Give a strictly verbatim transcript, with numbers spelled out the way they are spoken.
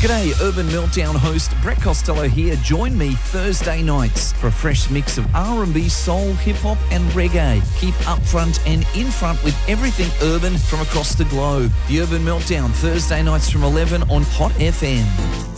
G'day, Urban Meltdown host Brett Costello here. Join me Thursday nights for a fresh mix of R and B, soul, hip-hop and reggae. Keep up front and in front with everything urban from across the globe. The Urban Meltdown, Thursday nights from eleven on Hot F M.